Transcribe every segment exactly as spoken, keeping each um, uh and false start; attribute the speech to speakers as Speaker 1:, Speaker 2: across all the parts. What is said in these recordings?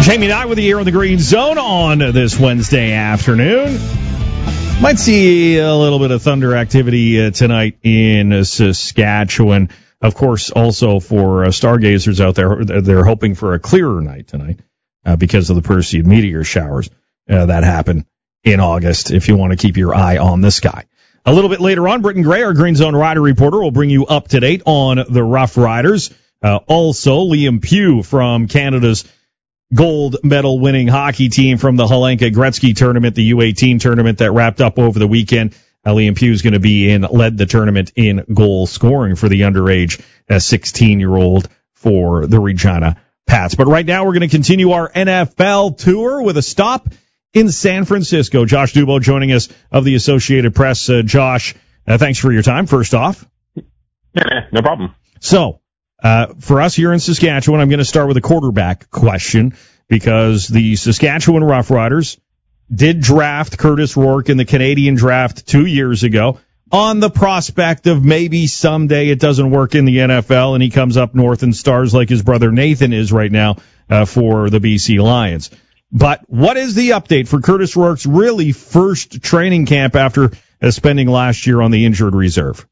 Speaker 1: Jamie Knight with you here on the Green Zone on this Wednesday afternoon. Might see a little bit of thunder activity uh, tonight in uh, Saskatchewan. Of course, also for uh, stargazers out there, they're hoping for a clearer night tonight uh, because of the Perseid meteor showers uh, that happen in August, if you want to keep your eye on the sky. A little bit later on, Britton Gray, our Green Zone Rider reporter, will bring you up to date on the Rough Riders. Uh, also, Liam Pugh from Canada's gold medal winning hockey team from the Hlinka Gretzky tournament, the U eighteen tournament that wrapped up over the weekend. Uh, Liam Pugh is going to be in, led the tournament in goal scoring for the underage uh, sixteen-year-old for the Regina Pats. But right now we're going to continue our N F L tour with a stop in San Francisco. Josh Dubow joining us of the Associated Press. Uh, Josh, uh, thanks for your time, first off.
Speaker 2: Yeah, no problem.
Speaker 1: So, Uh, for us here in Saskatchewan, I'm going to start with a quarterback question because the Saskatchewan Roughriders did draft Curtis Rourke in the Canadian draft two years ago on the prospect of maybe someday it doesn't work in the N F L and he comes up north and stars like his brother Nathan is right now uh, for the B C Lions. But what is the update for Curtis Rourke's really first training camp after uh, spending last year on the injured reserve?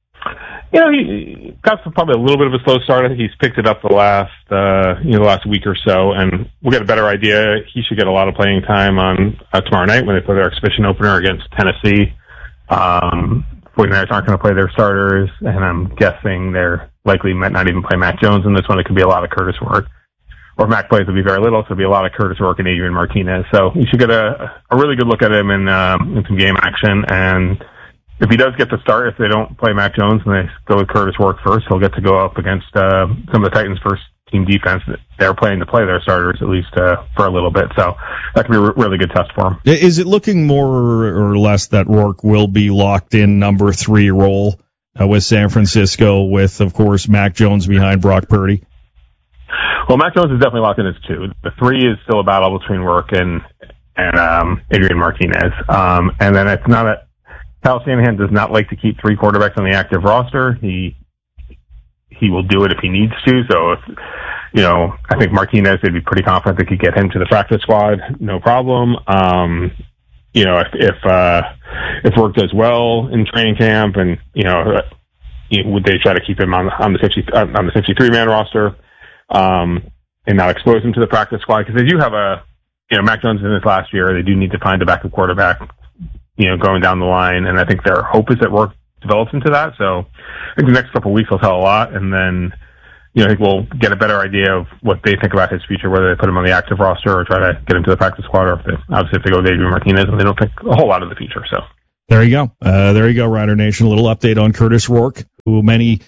Speaker 2: You know, he got probably a little bit of a slow start. I think he's picked it up the last, uh, you know, the last week or so, and we'll get a better idea. He should get a lot of playing time on uh, tomorrow night when they play their exhibition opener against Tennessee. Um, forty-niners aren't going to play their starters, and I'm guessing they're likely might not even play Mac Jones in this one. It could be a lot of Curtis Rourke. Or Mac plays will be very little, so it'll be a lot of Curtis Rourke and Adrian Martinez. So you should get a, a really good look at him in, um, in some game action, and if he does get to start, if they don't play Mac Jones and they go with Curtis Rourke first, he'll get to go up against uh, some of the Titans' first team defense. They're planning to play their starters at least uh, for a little bit, so that could be a re- really good test for him.
Speaker 1: Is it looking more or less that Rourke will be locked in number three role uh, with San Francisco with, of course, Mac Jones behind Brock Purdy?
Speaker 2: Well, Mac Jones is definitely locked in as two. The three is still a battle between Rourke and, and um, Adrian Martinez. Um, and then it's not a Kyle Shanahan does not like to keep three quarterbacks on the active roster. He he will do it if he needs to. So, if, you know, I think Martinez, they'd be pretty confident they could get him to the practice squad, no problem. Um, you know, if if uh, if Rourke does well in training camp, and you know, would they try to keep him on on the fifty on the fifty-three man roster, um, and not expose him to the practice squad because they do have a, you know, Mac Jones in this last year. They do need to find a backup quarterback, you know, going down the line, and I think their hope is that Rourke develops into that. So I think the next couple of weeks will tell a lot, and then, you know, I think we'll get a better idea of what they think about his future, whether they put him on the active roster or try to get him to the practice squad, or if they, obviously if they go with Adrian Martinez, and they don't think a whole lot of the future. So
Speaker 1: there you go. Uh, there you go, Rider Nation. A little update on Curtis Rourke, who many,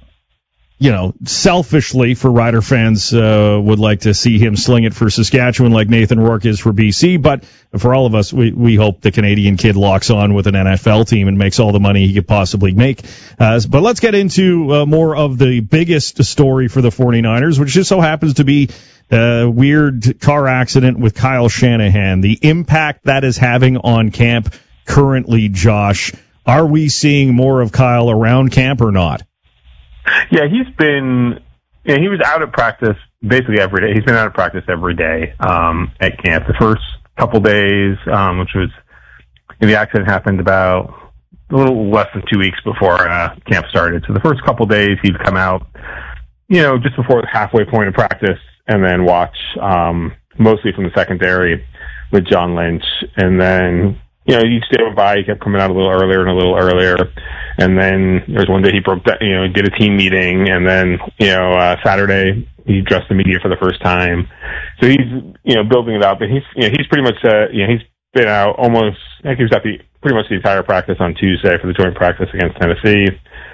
Speaker 1: you know, selfishly for Rider fans uh, would like to see him sling it for Saskatchewan like Nathan Rourke is for B C. But for all of us, we, we hope the Canadian kid locks on with an N F L team and makes all the money he could possibly make. Uh, but let's get into uh, more of the biggest story for the forty-niners, which just so happens to be a weird car accident with Kyle Shanahan. The impact that is having on camp currently, Josh. Are we seeing more of Kyle around camp or not?
Speaker 2: Yeah, he's been, you know, he was out of practice basically every day. He's been out of practice every day um, at camp. The first couple days, um, which was, you know, the accident happened about a little less than two weeks before uh, camp started. So the first couple days, he'd come out, you know, just before the halfway point of practice, and then watch um, mostly from the secondary with John Lynch. And then, you know, each day went by, he kept coming out a little earlier and a little earlier. And then there was one day he broke that, you know, did a team meeting, and then, you know, uh, Saturday he addressed the media for the first time. So he's, you know, building it up, and he's, you know, he's pretty much, uh, you know, he's been out almost, I think he was at the, pretty much the entire practice on Tuesday for the joint practice against Tennessee.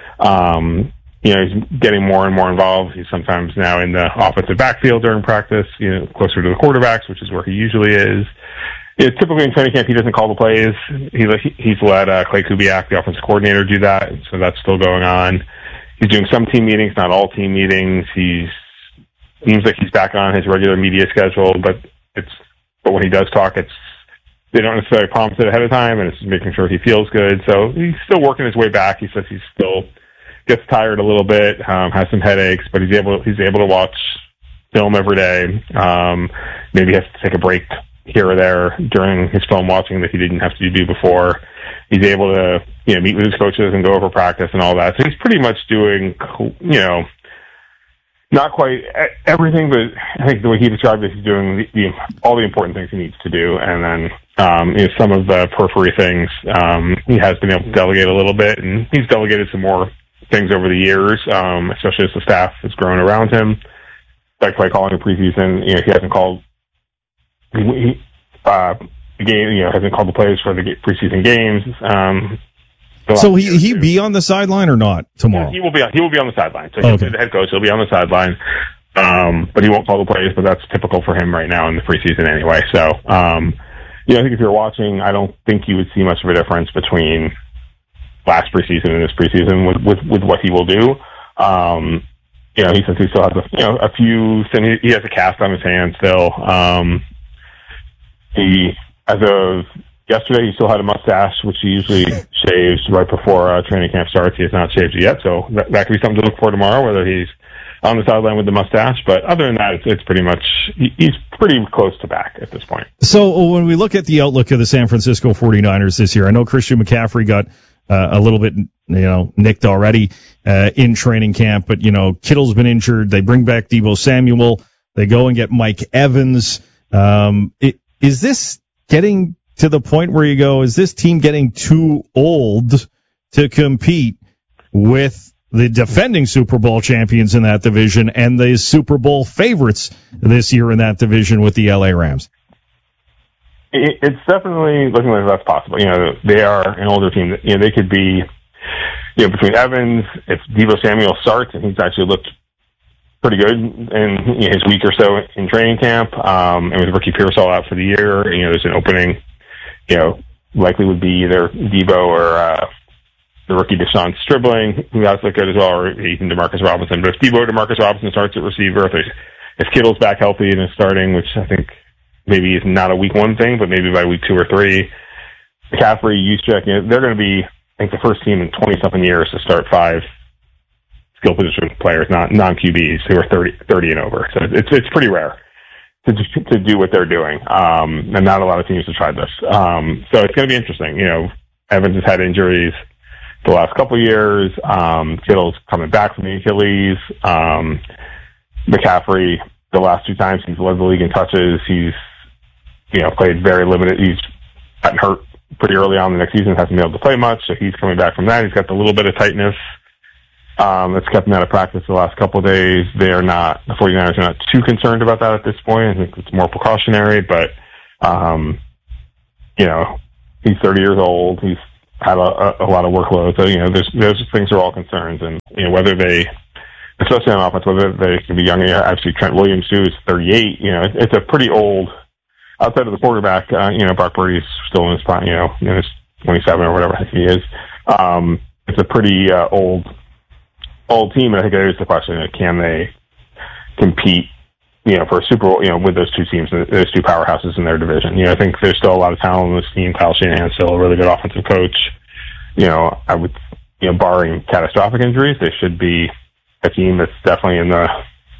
Speaker 2: Um, you know, he's getting more and more involved. He's sometimes now in the offensive backfield during practice, you know, closer to the quarterbacks, which is where he usually is. You know, typically in training camp, he doesn't call the plays. He, he's let uh, Clay Kubiak, the offensive coordinator, do that, so that's still going on. He's doing some team meetings, not all team meetings. He's seems like he's back on his regular media schedule, but it's but when he does talk, it's they don't necessarily promise it ahead of time, and it's just making sure he feels good. So he's still working his way back. He says he still gets tired a little bit, um, has some headaches, but he's able he's able to watch film every day. Um, maybe has to take a break here or there during his film watching that he didn't have to do before. He's able to, you know, meet with his coaches and go over practice and all that. So he's pretty much doing, you know, not quite everything, but I think the way he described it, he's doing the, the, all the important things he needs to do. And then, um, you know, some of the periphery things, um, he has been able to delegate a little bit, and he's delegated some more things over the years, um, especially as the staff has grown around him. Like play calling a preseason, you know, he hasn't called, he, uh, the game, you know, hasn't called the plays for the preseason games. Um,
Speaker 1: So he he be on the sideline or not tomorrow?
Speaker 2: Yeah, he will be on, he will be on the sideline. So
Speaker 1: okay.
Speaker 2: He'll be the head coach. He'll be on the sideline, um, but he won't call the plays. But that's typical for him right now in the preseason anyway. So, um, yeah, I think if you're watching, I don't think you would see much of a difference between last preseason and this preseason with with, with what he will do. Um, you know, he says he still has a you know a few. He has a cast on his hand still. Um, he as of Yesterday, he still had a mustache, which he usually shaves right before uh, training camp starts. He has not shaved it yet, so that, that could be something to look for tomorrow, whether he's on the sideline with the mustache. But other than that, it's, it's pretty much, he, he's pretty close to back at this point.
Speaker 1: So when we look at the outlook of the San Francisco forty-niners this year, I know Christian McCaffrey got uh, a little bit, you know, nicked already uh, in training camp, but, you know, Kittle's been injured. They bring back Deebo Samuel. They go and get Mike Evans. Um, it, is this getting to the point where you go, is this team getting too old to compete with the defending Super Bowl champions in that division and the Super Bowl favorites this year in that division with the L A Rams?
Speaker 2: It's definitely looking like that's possible. You know, they are an older team. You know, they could be, you know, between Evans, if Deebo Samuel starts, and he's actually looked pretty good in you know, his week or so in training camp, um, and with Ricky Pearsall out for the year, you know, there's an opening. You know, likely would be either Deebo or uh, the rookie Deshaun Stribling, who has looked good as well, or even Demarcus Robinson. But if Deebo or Demarcus Robinson starts at receiver, if, if Kittle's back healthy and is starting, which I think maybe is not a week one thing, but maybe by week two or three, McCaffrey, Juszczyk, you know, they're going to be, I think, the first team in twenty-something years to start five skill position players, not non-Q Bs, who are thirty, thirty and over. So it's it's pretty rare to to do what they're doing, um, and not a lot of teams have tried this. Um, so it's going to be interesting. You know, Evans has had injuries the last couple of years. Um, Kittle's coming back from the Achilles. Um, McCaffrey, the last two times he's led the league in touches, he's you know played very limited. He's gotten hurt pretty early on in the next season, hasn't been able to play much. So he's coming back from that. He's got the little bit of tightness. Um, that's kept them out of practice the last couple of days. They are not, the forty-niners are not too concerned about that at this point. I think it's more precautionary, but, um, you know, he's thirty years old. He's had a, a, a lot of workload. So, you know, there's, those things are all concerns. And, you know, whether they, especially on offense, whether they can be young, you know, actually Trent Williams, too, is thirty-eight. You know, it's a pretty old, outside of the quarterback, uh, you know, Brock Purdy's still in his spot, you know, in his twenty-seven or whatever he is. Um, it's a pretty, uh, old, old team, and I think that is the question: can they compete, you know, for a Super Bowl, you know, with those two teams, those two powerhouses in their division? You know, I think there's still a lot of talent on this team. Kyle Shanahan's still a really good offensive coach. You know, I would, you know, barring catastrophic injuries, they should be a team that's definitely in the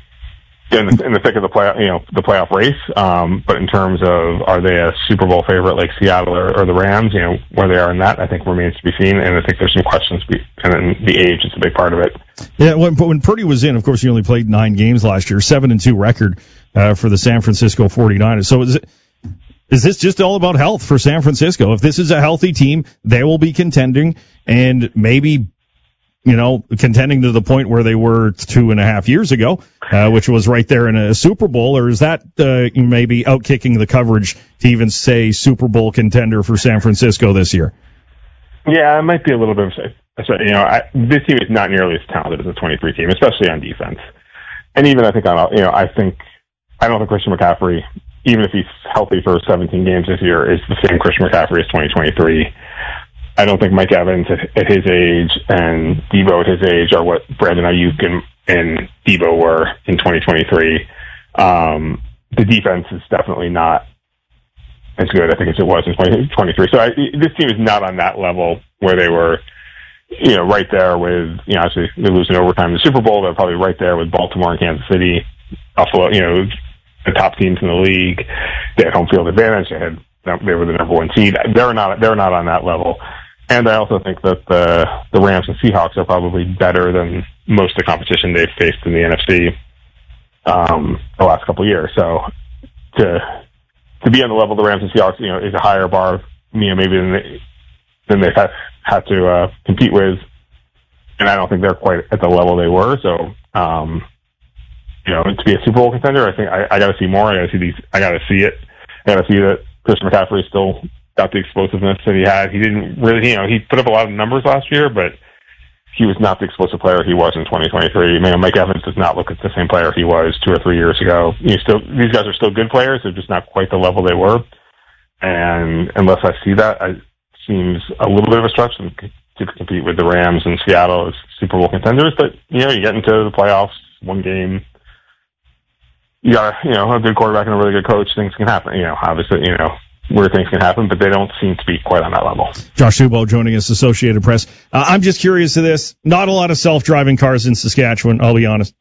Speaker 2: in the, in the thick of the play, you know, the playoff race. Um, but in terms of are they a Super Bowl favorite like Seattle or, or the Rams, you know, where they are in that, I think remains to be seen. And I think there's some questions, and then the age is a big part of it.
Speaker 1: Yeah, when, when Purdy was in, of course, he only played nine games last year, seven and two record uh, for the San Francisco forty-niners. So is it, is this just all about health for San Francisco? If this is a healthy team, they will be contending and maybe, you know, contending to the point where they were two and a half years ago, uh, which was right there in a Super Bowl, or is that uh, maybe outkicking the coverage to even say Super Bowl contender for San Francisco this year?
Speaker 2: Yeah, it might be a little bit of a, you know, I, this team is not nearly as talented as the twenty-three team, especially on defense. And even I think on, you know, I think, I don't think Christian McCaffrey, even if he's healthy for seventeen games this year, is the same Christian McCaffrey as twenty twenty-three. I don't think Mike Evans at, at his age and Deebo at his age are what Brandon Ayuk and, and Deebo were in twenty twenty-three. Um, the defense is definitely not as good, I think, as it was in twenty twenty-three. So I, this team is not on that level where they were, you know, right there with, you know, actually they lose in overtime in the Super Bowl. They're probably right there with Baltimore and Kansas City, Buffalo, you know, the top teams in the league. They had home field advantage. They had they were the number one seed. They're not they're not on that level. And I also think that the the Rams and Seahawks are probably better than most of the competition they've faced in the N F C um, the last couple of years. So to to be on the level of the Rams and Seahawks, you know, is a higher bar, you know, maybe than they, than they've had, had to uh, compete with. And I don't think they're quite at the level they were. So, um, you know, to be a Super Bowl contender, I think I, I got to see more. I got to see these. I got to see it. I got to see that Christian McCaffrey still got the explosiveness that he had. He didn't really, you know, he put up a lot of numbers last year, but he was not the explosive player he was in twenty twenty-three. You know, Mike Evans does not look at the same player he was two or three years ago. You still, these guys are still good players. They're just not quite the level they were. And unless I see that, it seems a little bit of a stretch to compete with the Rams and Seattle as Super Bowl contenders. But, you know, you get into the playoffs, one game, you got, you know, a good quarterback and a really good coach, things can happen. You know, obviously, you know, weird things can happen, but they don't seem to be quite on that level.
Speaker 1: Josh Dubow joining us, Associated Press. Uh, I'm just curious to this. Not a lot of self-driving cars in Saskatchewan, I'll be honest.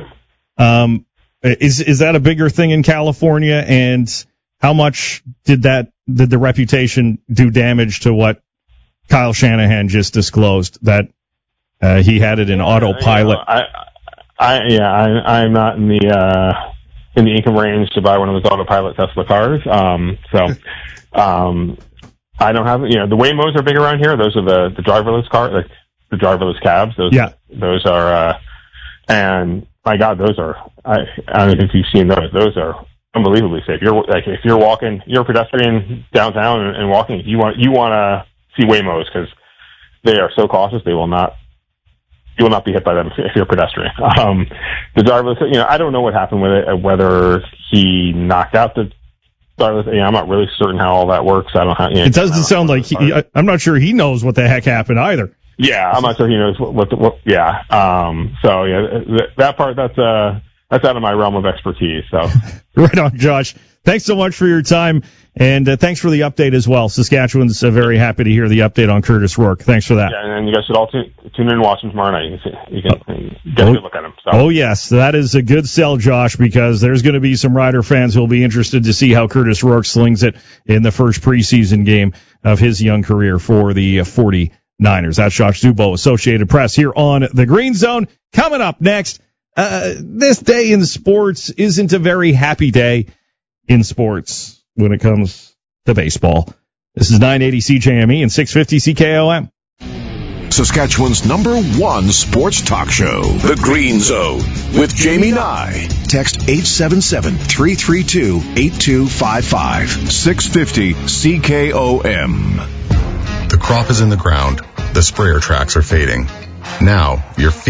Speaker 1: um, is is that a bigger thing in California? And how much did that did the reputation do damage to what Kyle Shanahan just disclosed, that uh, he had it in autopilot?
Speaker 2: You know, I, I, yeah, I, I'm not in the uh, in the income range to buy one of those autopilot Tesla cars. Um, so um, I don't have, you know, the Waymos are big around here. Those are the, the driverless cars, like the driverless cabs. Those,
Speaker 1: yeah.
Speaker 2: Those are, uh, and my God, those are, I, I don't know if you've seen those. Those are unbelievably safe. You're like, if you're walking, you're a pedestrian downtown and, and walking, you want, you want to see Waymos because they are so cautious. They will not, you will not be hit by them if you're a pedestrian. Um, the driverless, you know, I don't know what happened with it, whether he knocked out the driverless. You know, I'm not really certain how all that works. I don't have, you know,
Speaker 1: it doesn't sound like he, I'm not sure he knows what the heck happened either.
Speaker 2: Yeah, I'm not sure he knows what, what, the, what yeah. Um, so yeah, th- that part, that's, uh, that's out of my realm of expertise. So
Speaker 1: right on, Josh. Thanks so much for your time. And uh, thanks for the update as well. Saskatchewan's uh, very happy to hear the update on Curtis Rourke. Thanks for that.
Speaker 2: Yeah, and you guys should all tune, tune in and watch him tomorrow night. You can, see, you can get
Speaker 1: oh,
Speaker 2: a good look at him. So.
Speaker 1: Oh, yes. That is a good sell, Josh, because there's going to be some Rider fans who will be interested to see how Curtis Rourke slings it in the first preseason game of his young career for the forty-niners. That's Josh Dubow, Associated Press, here on the Green Zone. Coming up next, uh, this day in sports isn't a very happy day in sports when it comes to baseball. This is nine eighty C J M E and six fifty C K O M.
Speaker 3: Saskatchewan's number one sports talk show, The Green Zone, with Jamie Nye. Text eight seven seven, three three two, eight two five five. six fifty C K O M.
Speaker 4: The crop is in the ground. The sprayer tracks are fading. Now, your